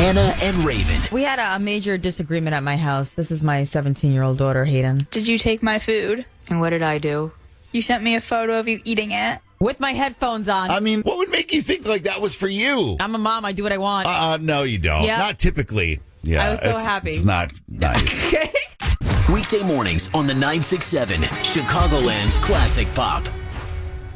Hannah and Raven. We had a major disagreement at my house. This is my 17-year-old daughter, Hayden. Did you take my food? And what did I do? You sent me a photo of you eating it. With my headphones on. I mean, what would make you think like that was for you? I'm a mom. I do what I want. No, you don't. Yep. Not typically. Yeah, I was so happy. It's not nice. Okay. Weekday mornings on the 967 Chicagoland's Classic Pop.